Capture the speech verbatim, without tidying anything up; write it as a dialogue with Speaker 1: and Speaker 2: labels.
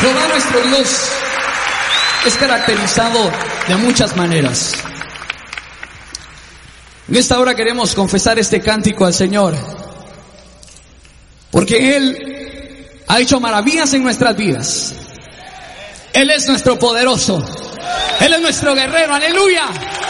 Speaker 1: Jehová nuestro Dios es caracterizado de muchas maneras. En esta hora queremos confesar este cántico al Señor, porque Él ha hecho maravillas en nuestras vidas. Él es nuestro poderoso, Él es nuestro guerrero, aleluya.